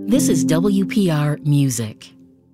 This is WPR Music.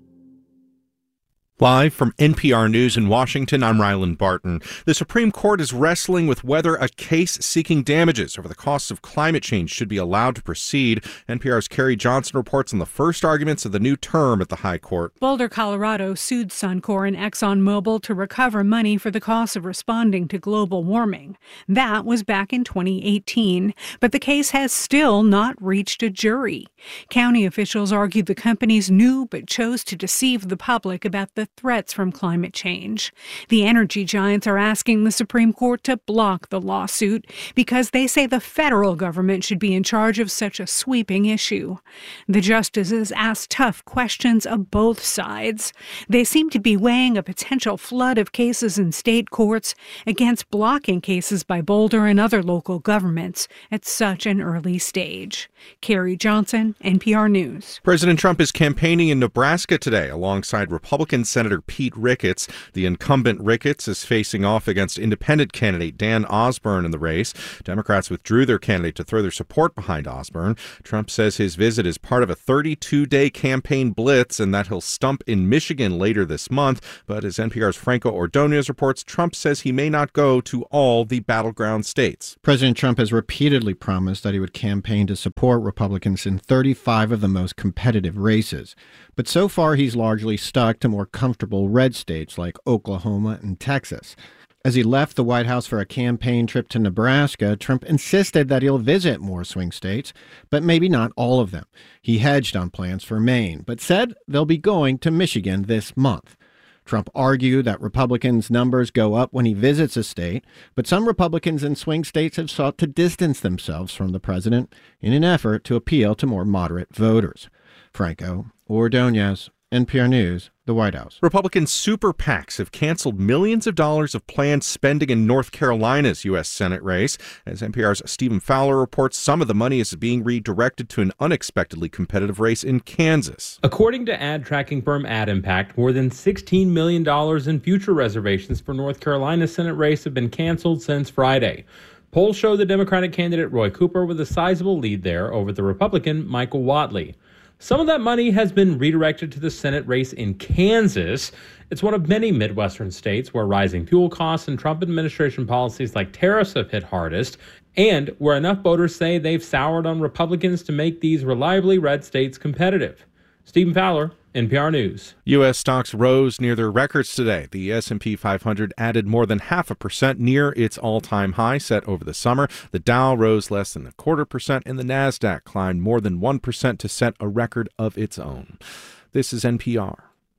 Live from NPR News in Washington, I'm Ryland Barton. The Supreme Court is wrestling with whether a case seeking damages over the costs of climate change should be allowed to proceed. NPR's Carrie Johnson reports on the first arguments of the new term at the High Court. Boulder, Colorado sued Suncor and ExxonMobil to recover money for the cost of responding to global warming. That was back in 2018, but the case has still not reached a jury. County officials argued the companies knew but chose to deceive the public about the threats from climate change. The energy giants are asking the Supreme Court to block the lawsuit because they say the federal government should be in charge of such a sweeping issue. The justices asked tough questions of both sides. They seem to be weighing a potential flood of cases in state courts against blocking cases by Boulder and other local governments at such an early stage. Carrie Johnson, NPR News. President Trump is campaigning in Nebraska today alongside Republican Senator Pete Ricketts. The incumbent Ricketts is facing off against independent candidate Dan Osborne in the race. Democrats withdrew their candidate to throw their support behind Osborne. Trump says his visit is part of a 32-day campaign blitz and that he'll stump in Michigan later this month. But as NPR's Franco Ordonez reports, Trump says he may not go to all the battleground states. President Trump has repeatedly promised that he would campaign to support Republicans in 35 of the most competitive races. But so far, he's largely stuck to more comfortable red states like Oklahoma and Texas. As he left the White House for a campaign trip to Nebraska, Trump insisted that he'll visit more swing states, but maybe not all of them. He hedged on plans for Maine, but said they'll be going to Michigan this month. Trump argued that Republicans' numbers go up when he visits a state, but some Republicans in swing states have sought to distance themselves from the president in an effort to appeal to more moderate voters. Franco Ordonez, NPR News, the White House. Republican super PACs have canceled millions of dollars of planned spending in North Carolina's U.S. Senate race. As NPR's Stephen Fowler reports, some of the money is being redirected to an unexpectedly competitive race in Kansas. According to ad tracking firm AdImpact, more than $16 million in future reservations for North Carolina's Senate race have been canceled since Friday. Polls show the Democratic candidate Roy Cooper with a sizable lead there over the Republican Michael Whatley. Some of that money has been redirected to the Senate race in Kansas. It's one of many Midwestern states where rising fuel costs and Trump administration policies like tariffs have hit hardest, and where enough voters say they've soured on Republicans to make these reliably red states competitive. Stephen Fowler, NPR News. U.S. stocks rose near their records today. The S&P 500 added more than 0.5%, near its all-time high set over the summer. The Dow rose less than 0.25%, and the Nasdaq climbed more than 1% to set a record of its own. This is NPR.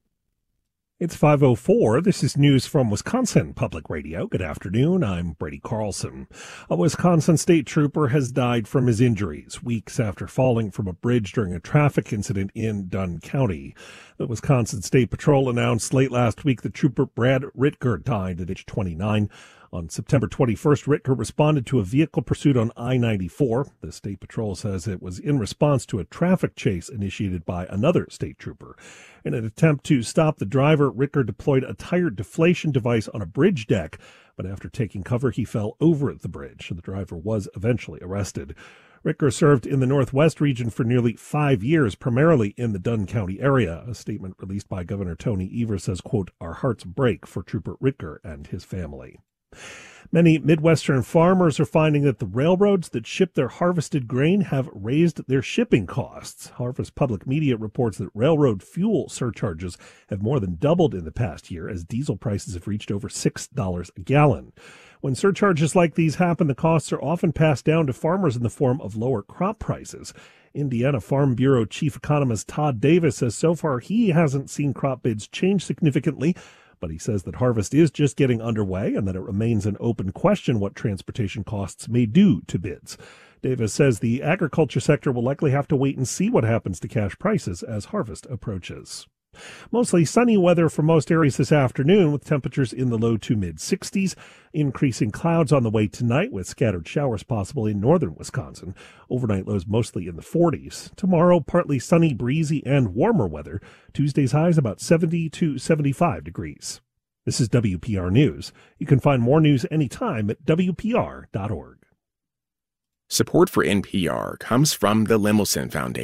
It's 5:04. This is news from Wisconsin Public Radio. Good afternoon. I'm Brady Carlson. A Wisconsin state trooper has died from his injuries weeks after falling from a bridge during a traffic incident in Dunn County. The Wisconsin State Patrol announced late last week that Trooper Brad Ritger died at age 29. On September 21st, Ritger responded to a vehicle pursuit on I-94. The State Patrol says it was in response to a traffic chase initiated by another state trooper. In an attempt to stop the driver, Ritger deployed a tire deflation device on a bridge deck, but after taking cover, he fell over the bridge. The driver was eventually arrested. Ritger served in the Northwest region for nearly 5 years, primarily in the Dunn County area. A statement released by Governor Tony Evers says, quote, "Our hearts break for Trooper Ritger and his family." Many Midwestern farmers are finding that the railroads that ship their harvested grain have raised their shipping costs. Harvest Public Media reports that railroad fuel surcharges have more than doubled in the past year as diesel prices have reached over $6 a gallon. When surcharges like these happen, the costs are often passed down to farmers in the form of lower crop prices. Indiana Farm Bureau Chief Economist Todd Davis says so far he hasn't seen crop bids change significantly, but he says that harvest is just getting underway and that it remains an open question what transportation costs may do to bids. Davis says the agriculture sector will likely have to wait and see what happens to cash prices as harvest approaches. Mostly sunny weather for most areas this afternoon with temperatures in the low to mid-60s. Increasing clouds on the way tonight with scattered showers possible in northern Wisconsin. Overnight lows mostly in the 40s. Tomorrow, partly sunny, breezy, and warmer weather. Tuesday's highs about 70 to 75 degrees. This is WPR News. You can find more news anytime at WPR.org. Support for NPR comes from the Lemelson Foundation.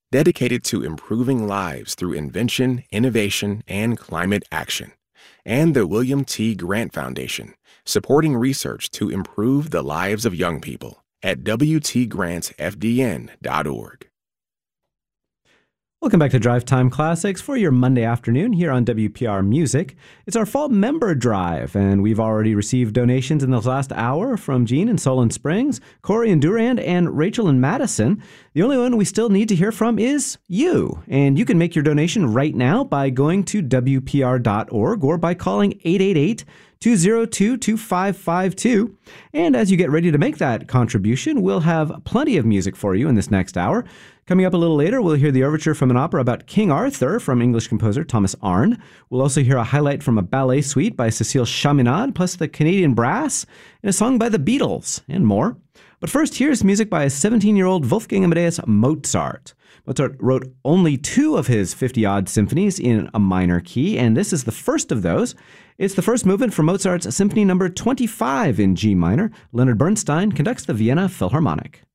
dedicated to improving lives through invention, innovation, and climate action. And the William T. Grant Foundation, supporting research to improve the lives of young people at wtgrantfdn.org. Welcome back to Drive Time Classics for your Monday afternoon here on WPR Music. It's our fall member drive, and we've already received donations in the last hour from Jean in Solon Springs, Corey in Durand, and Rachel in Madison. The only one we still need to hear from is you, and you can make your donation right now by going to WPR.org or by calling 888-202-2552. And as you get ready to make that contribution, we'll have plenty of music for you in this next hour. Coming up a little later, we'll hear the overture from an opera about King Arthur from English composer Thomas Arne. We'll also hear a highlight from a ballet suite by Cécile Chaminade, plus the Canadian Brass, and a song by the Beatles, and more. But first, here's music by a 17-year-old Wolfgang Amadeus Mozart. Mozart wrote only 2 of his 50-odd symphonies in a minor key, and this is the first of those. It's the first movement from Mozart's Symphony No. 25 in G minor. Leonard Bernstein conducts the Vienna Philharmonic.